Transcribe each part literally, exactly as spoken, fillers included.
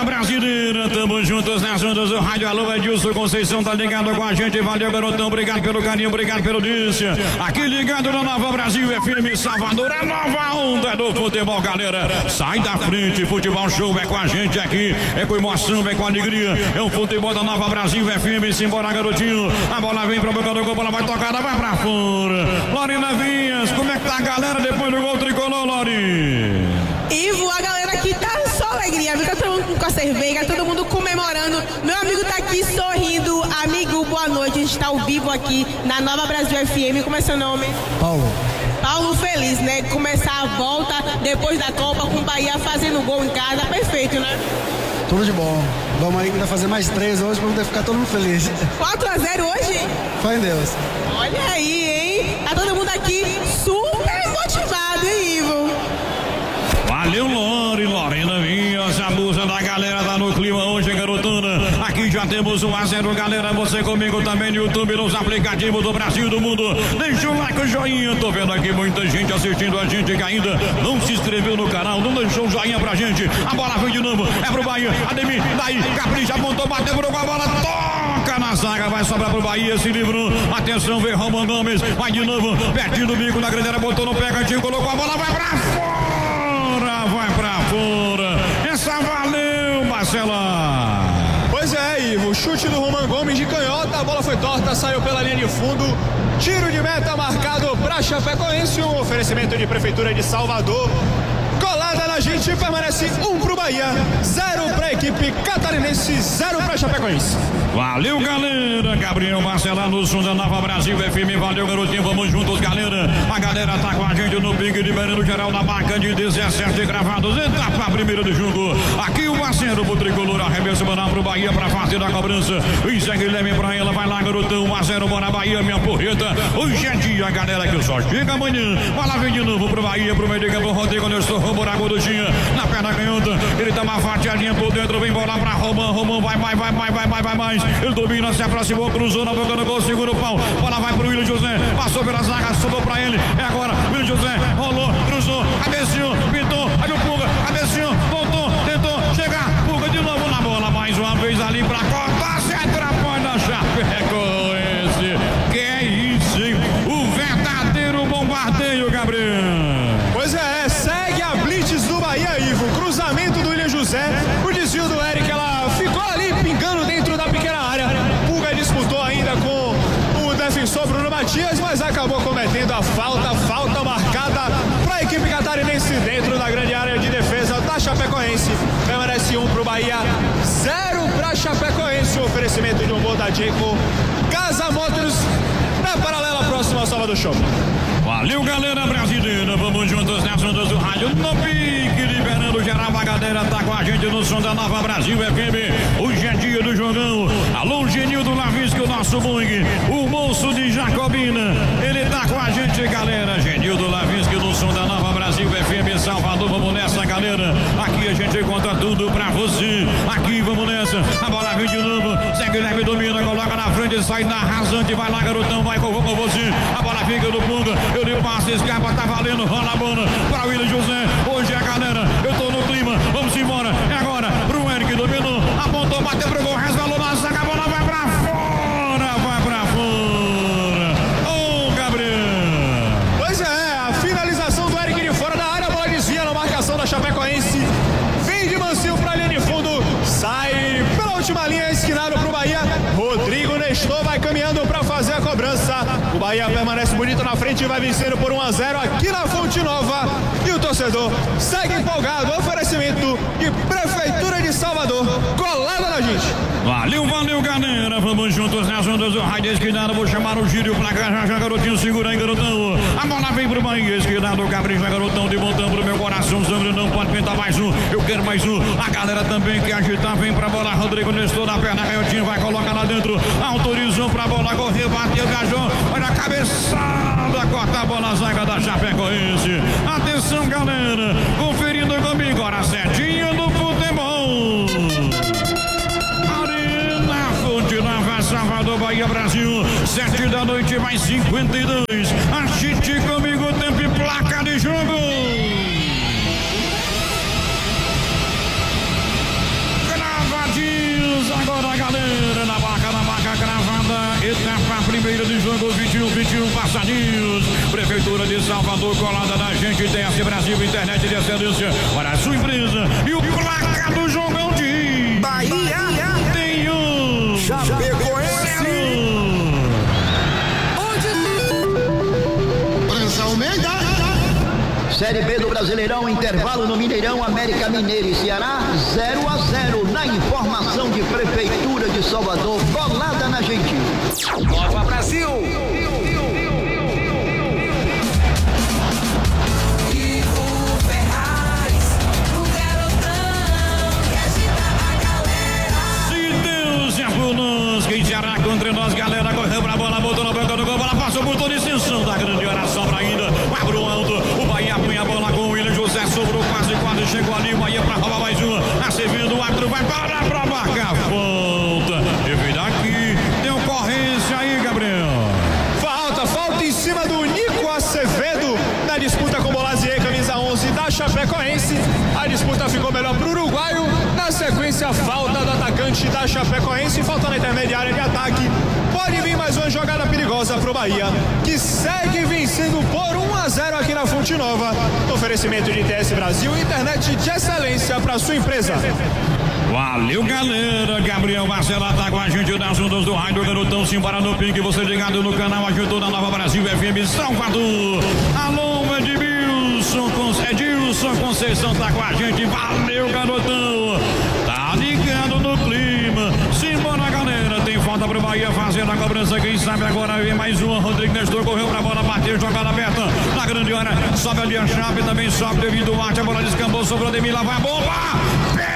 galera brasileira, tamo juntos nas ondas do rádio. Alô, Edilson Conceição, tá ligado com a gente. Valeu, garotão, obrigado pelo carinho, obrigado pela audiência. Aqui ligado na Nova Brasil F M Salvador, a nova onda do futebol, galera. Sai da frente, futebol show é com a gente aqui, é com emoção, é com alegria. É o futebol da Nova Brasil F M, simbora, garotinho. A bola vem pra boca do gol, a bola vai tocada, vai pra fora. Lorena Vinhas, como é que tá a galera depois do gol tricolor, Lori? Ivo, a galera aqui tá só alegria, amigo, todo mundo com a cerveja, todo mundo comemorando. Meu amigo tá aqui sorrindo. Amigo, boa noite, a gente tá ao vivo aqui na Nova Brasil F M. Como é seu nome? Paulo. Paulo feliz, né? Começar a volta depois da Copa com o Bahia fazendo gol em casa, perfeito, né? Tudo de bom. Vamos ainda fazer mais três hoje pra poder ficar todo mundo feliz. quatro a zero hoje? Fé em Deus. Olha aí, hein? Tá todo mundo aqui super motivado, hein, Ivo? Valeu, Lori, Lorena Vinhas, a musa da galera tá no clima hoje, garotona. Aqui já temos um a zero, galera. Você comigo também no YouTube, nos aplicativos do Brasil e do mundo. Deixa o like, o joinha. Tô vendo aqui muita gente assistindo a gente que ainda não se inscreveu no canal, não deixou o joinha pra gente. A bola vem de novo, é pro Bahia. Ademir, daí, Capricha, apontou, bateu pro gol, a bola toca na zaga, vai sobrar pro Bahia, se livrou. Atenção, vem Roman Gomes, vai de novo, pertinho do bico na grandeira, botou no pé, cantinho, colocou a bola, vai pra fora. Vai pra fora. Essa valeu, Marcela. Pois é, Ivo. Chute do Roman Gomes de canhota. A bola foi torta, saiu pela linha de fundo. Tiro de meta marcado pra Chapecoense. Um oferecimento de Prefeitura de Salvador. Colada na gente, permanece um pro Bahia, zero pra equipe catarinense, zero pra Chapecoense. Valeu, galera. Gabriel Marcela no som da Nova Brasil F M. Valeu, garotinho. Vamos juntos, galera. A galera tá com a gente no Big liberando geral na marca de dezessete gravados. Etapa primeira do jogo. Aqui o Marcelo pro tricolor. Arremesso banal pro Bahia pra fazer da cobrança. E segue leve pra ela. Vai lá, garotão. Marcelo, bora Bahia, minha porreta. Hoje é dia, galera, que só chega amanhã. Vai lá, vem de novo pro Bahia, pro meio de campo. Rodrigo Nestor. Buraco do Tinha, na perna canhota, ele dá uma fatiadinha por dentro, vem bola pra Romão, Romão vai, vai, vai, vai, vai, vai, vai mais, ele domina, se aproximou, cruzou na boca do gol, segura o pau, bola vai pro Willian José, passou pela zaga, sobrou pra ele, é agora, Willian José, rolou, cruzou, cabeceou, pintou, olha o Puga, cabeceou, voltou, tentou chegar, Puga de novo na bola, mais uma vez ali pra cortar, se atrapalha da Chapecoense, que é isso, hein? O verdadeiro bombardeio, Gabriel. Pois é, segue a blitz do Bahia, Ivo. Cruzamento do Willian José. O desvio do Eric, ela ficou ali pingando dentro da pequena área. Puga disputou ainda com o defensor Bruno Matias, mas acabou cometendo a falta. Falta marcada para a equipe catarinense dentro da grande área de defesa da Chapecoense. Permanece um para o Bahia, zero para Chapecoense. O oferecimento de um gol da Jacob Casa Motors na paralela próxima ao Salvador Shopping. Valeu, galera brasileira, vamos juntos nas ondas do rádio no pique, liberando geral, a galera tá com a gente no som da Nova Brasil F M, hoje é dia do jogão, alô Genildo Lavisca, o nosso Boeing, o moço de Jacobina, ele tá com a gente, galera, Genildo Lavisca no som da Nova Brasil F M, Salvador, vamos nessa, galera, aqui a gente conta tudo pra você, aqui vamos nessa, a bola vem de novo, segue leve, domina, coloca na frente, sai na rasante, vai lá, garotão, vai com você, a bola fica no Puga, ele passa, escapa, tá valendo, rola a bola para o Willian José, hoje é a galera, eu tô no clima, vamos embora, é agora, pro Eric, dominou, apontou, bateu pro gol, resvalou na zaga, a bola vai pra fora, vai pra fora, ô oh, Gabriel. Pois é, a finalização do Eric de fora da área, a bola desvia na marcação da Chapecoense, vem de mansinho pra linha de fundo, sai pela última linha, esquinado pro Bahia, Rodrigo Nestor vai caminhando pra fazer a cobrança, o Bahia permanece bonito na frente e vai vencendo por um a zero aqui na Fonte Nova, e o torcedor segue empolgado, oferecimento de Prefeitura de Salvador, colada na gente. Valeu, valeu, galera, vamos juntos nas ondas do rádio esquinado, vou chamar o Gírio pra cá, já, já, garotinho, segura aí, garotão, a bola vem pro Bahia, esquinado, Capricha, garotão, de montão pro meu coração, Sandro não pode pintar mais um, eu quero mais um, a galera também quer agitar, vem pra bola, Rodrigo Nestor na perna, canhotinho, vai colocar lá dentro, autorizou pra bola, correu, bateu, viajou, olha a cabeçada, corta a bola, a zaga da Chapecoense, atenção, galera, conferindo comigo, hora certinha do futebol, Arena Fonte Nova, Salvador, Bahia, Brasil, sete da noite, mais cinquenta e dois, assiste comigo, tempo e placa de jogo. etapa primeira de jogo, vinte e um, vinte e um passadinhos. Prefeitura de Salvador, colada da gente, T S Brasil, internet de excelência para a sua empresa. E o placa do jogão de Bahia tem um Chapecoense. Prensa Almeida. Série B do Brasileirão, intervalo no Mineirão, América Mineiro e Ceará, zero a zero na informação de Prefeitura de Salvador, colada na gente. Nova Brasil. Quem será contra nós, galera? Correu pra bola, botou na boca do gol, bola passou por toda extensão da grande área, sobra ainda, vai pro alto, o Bahia põe a bola com o William José, sobrou quase, quase chegou ali, o Bahia pra roubar mais uma, Acevedo, o árbitro vai parar pra marcar falta, e vem daqui, tem ocorrência aí, Gabriel. Falta, falta em cima do Nico Acevedo, na disputa com Bolazier, camisa onze da Chapecoense, a disputa ficou melhor pro uruguaio, na sequência falta do atacante da Chapecoense, falta na intermediária de ataque, pode vir mais uma jogada perigosa pro Bahia, que segue vencendo por um a zero aqui na Fonte Nova, oferecimento de T S Brasil, internet de excelência para sua empresa. Valeu, galera. Gabriel Marcela tá com a gente das ondas do rádio Garotão, simbora no pique, você ligado no canal, ajudou na Nova Brasil F M Salvador. Alô, Edmilson, Edilson Conceição tá com a gente, valeu, garotão. Tá ligado no clima, simbora, galera. Tem falta pro Bahia fazendo a cobrança, quem sabe agora vem mais uma. Rodrigo Nestor correu pra bola, bateu, jogada aberta na grande área, sobe ali a chave, também sobe devido ao arte, a bola descambou, sobrou Ademir, lá vai a bomba.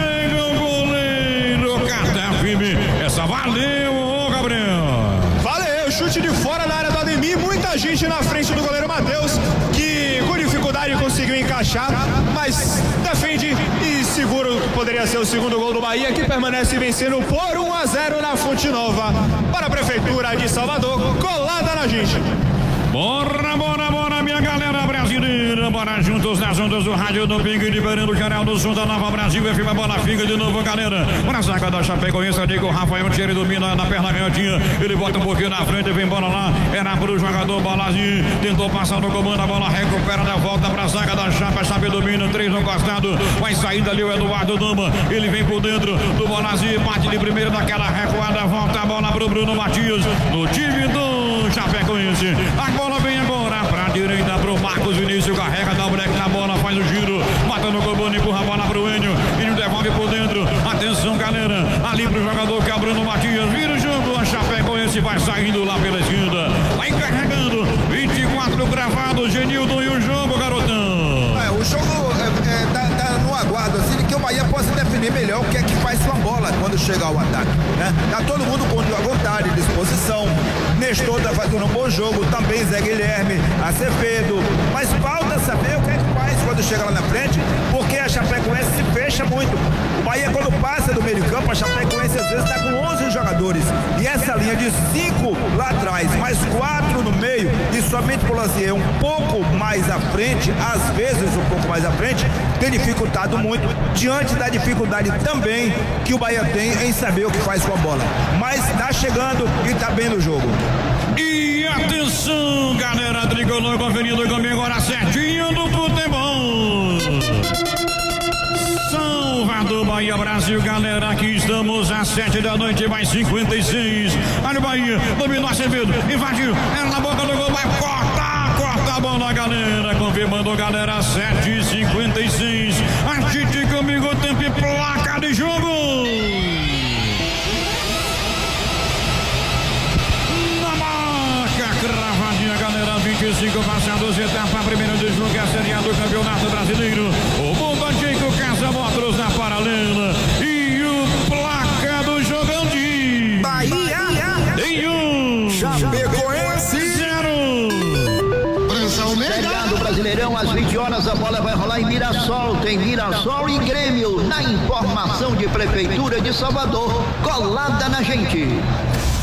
Essa valeu, ô Gabriel. Valeu, chute de fora da área do Ademir, muita gente na frente do goleiro Matheus, que com dificuldade conseguiu encaixar, mas defende e segura o que poderia ser o segundo gol do Bahia, que permanece vencendo por um a zero na Fonte Nova, para a Prefeitura de Salvador, colada na gente. Bora, bora, bora, minha galera brasileira. Bora juntos nas ondas do rádio do Pingue, liberando o geral do som da Nova Brasil. F M, a bola fica de novo, galera. Pra zaga da Chapecoense, digo, o Rafael Thierry domina na perna canhotinha. Ele bota um pouquinho na frente, vem bola lá. Era pro jogador Balazinho. Tentou passar no comando, a bola recupera da volta pra zaga da Chape. A Chape domina, três no costado. Vai saindo ali o Eduardo Dama. Ele vem por dentro do Balazinho. Parte de primeiro daquela recuada. Volta a bola pro Bruno Matias. No time do Chapecoense. A bola vem agora pra direita pro Marcos Vinícius, carrega, dá o break na bola, faz o giro, mata no comando, empurra a bola pro Enio, Enio devolve por dentro, atenção, galera, ali pro jogador que é o Bruno Matias, vira o jogo, a Chapecoense vai saindo lá pela esquerda, vai carregando, vinte e quatro gravados, Genildo, e o jogo, garotão. É, o jogo é, é, tá, tá no aguardo, assim, que o Bahia possa definir melhor o que é que faz com a bola quando chegar ao ataque, né? Tá todo mundo com a vontade, disposição, Nestor tá fazendo um bom jogo, também Zé Guilherme, Acevedo, mas falta saber o que é que faz quando chega lá na frente, porque a Chapecoense se fecha muito. O Bahia, quando passa do meio campo, a Chapecoense às vezes está com onze jogadores, e essa linha de cinco lá atrás, mais quatro no meio, e somente o Lazier um pouco mais à frente, às vezes um pouco mais à frente, tem dificultado muito, diante da dificuldade também que o Bahia tem em saber o que faz com a bola, mas está chegando e está bem no jogo. E atenção, galera, tricolor conferindo comigo agora certinho do futebol. Salvador, Bahia, Brasil, galera, aqui estamos às sete da noite, mais cinquenta e seis. Olha o Bahia, dominou Acevedo, invadiu, era na boca do gol, vai cortar, corta a bola, galera, confirmando, galera, sete e cinquenta e seis. Agite comigo, tempo e placa de jogo. Cravadinha, galera, vinte e cinco passados, etapa primeira de jogo, a Série A do Campeonato Brasileiro. O Bombadinho Casa Motors na paralela. E o placa do jogão de Bahia em um Chapecoense zero. Prensa Almeida. Série A do Brasileirão, às vinte horas, a bola vai rolar em Mirassol. Tem Mirassol e Grêmio na informação de Prefeitura de Salvador, colada na gente.